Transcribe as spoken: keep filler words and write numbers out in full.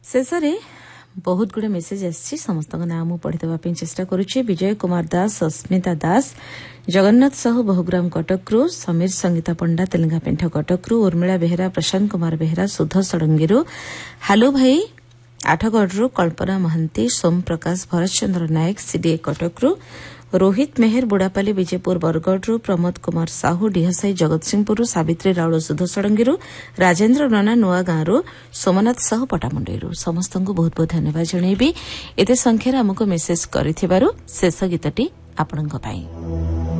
शेषे बहुत गुड़े मेसेज आसी समस्त नाम मु पढ़ीदेवा चेष्टा करुच्ची। विजय कुमार दास, अस्मिता दास, जगन्नाथ साहू बहुग्राम कटकरू, समीर संगीता पंडा तेलंगा पेंठ कटकरू, उर्मिला बेहेरा, प्रशांत कुमार बेहेरा सुध सड़ंगीरू, हालू भाई आठगढ़, कल्पना महांती, सोम प्रकाश, भरत चंद्र नायक सीडीए कटकरू, रोहित मेहर बुड़ापाली विजयपुर बरगढ़, प्रमोद कुमार साहू डिहसाई जगतसिंहपुर, सावित्री राउल सुध सड़ंगीरू, राजेन्द्र नना नुआगांव, सोमनाथ साहू पटामुंडई समस्त को बहुत बहुत धन्यवाद जनइबी। एते संख्यार आमको मेसेज करिथिबारु शेष गीतटी आपणଙ୍କ ପାଇଁ।